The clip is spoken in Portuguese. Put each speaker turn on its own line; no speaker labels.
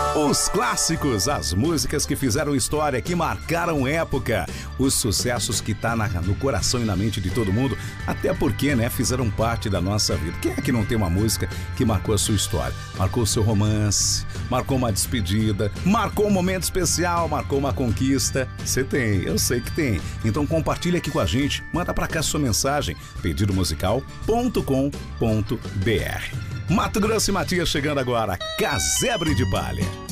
Os clássicos, as músicas que fizeram história, que marcaram época, os sucessos que tá no coração e na mente de todo mundo, até porque, né, fizeram parte da nossa vida. Quem é que não tem uma música que marcou a sua história? Marcou o seu romance, marcou uma despedida, marcou um momento especial, marcou uma conquista. Você tem, eu sei que tem. Então compartilha aqui com a gente, manda pra cá sua mensagem, pedidomusical.com.br. Mato Grosso e Matias chegando agora, Casebre de Palha.